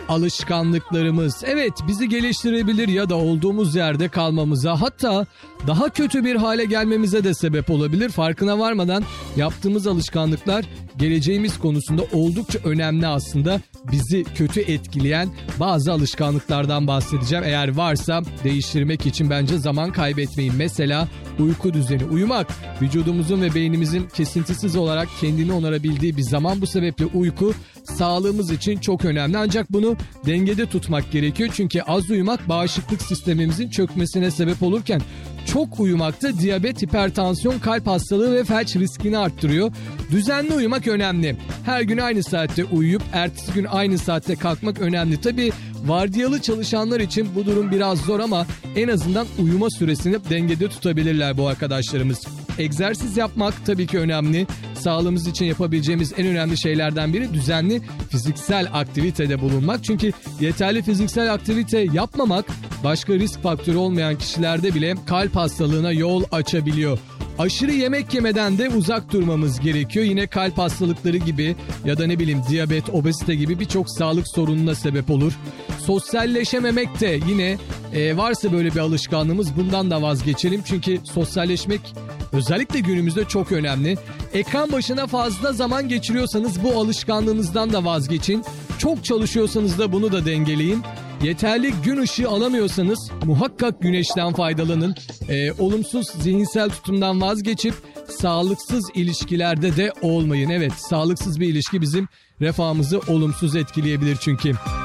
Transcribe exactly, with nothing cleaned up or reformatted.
Alışkanlıklarımız, evet, bizi geliştirebilir ya da olduğumuz yerde kalmamıza, hatta daha kötü bir hale gelmemize de sebep olabilir. Farkına varmadan yaptığımız alışkanlıklar geleceğimiz konusunda oldukça önemli aslında. Bizi kötü etkileyen bazı alışkanlıklardan bahsedeceğim. Eğer varsa değiştirmek için bence zaman kaybetmeyin. Mesela uyku düzeni. Uyumak vücudumuzun ve beynimizin kesintisiz olarak kendini onarabildiği bir zaman. Bu sebeple uyku sağlığımız için çok önemli. Ancak bunu dengede tutmak gerekiyor. Çünkü az uyumak bağışıklık sistemimizin çökmesine sebep olurken çok uyumak da diyabet, hipertansiyon, kalp hastalığı ve felç riskini arttırıyor. Düzenli uyumak önemli. Her gün aynı saatte uyuyup ertesi gün aynı saatte kalkmak önemli. Tabii vardiyalı çalışanlar için bu durum biraz zor ama en azından uyuma süresini dengede tutabilirler bu arkadaşlarımız. Egzersiz yapmak tabii ki önemli. Sağlığımız için yapabileceğimiz en önemli şeylerden biri düzenli fiziksel aktivitede bulunmak. Çünkü yeterli fiziksel aktivite yapmamak başka risk faktörü olmayan kişilerde bile kalp hastalığına yol açabiliyor. Aşırı yemek yemeden de uzak durmamız gerekiyor. Yine kalp hastalıkları gibi ya da ne bileyim diyabet, obezite gibi birçok sağlık sorununa sebep olur. Sosyalleşememek de yine e, varsa böyle bir alışkanlığımız bundan da vazgeçelim. Çünkü sosyalleşmek özellikle günümüzde çok önemli. Ekran başına fazla zaman geçiriyorsanız bu alışkanlığınızdan da vazgeçin. Çok çalışıyorsanız da bunu da dengeleyin. Yeterli gün ışığı alamıyorsanız muhakkak güneşten faydalanın. Ee, olumsuz zihinsel tutumdan vazgeçip sağlıksız ilişkilerde de olmayın. Evet, sağlıksız bir ilişki bizim refahımızı olumsuz etkileyebilir çünkü.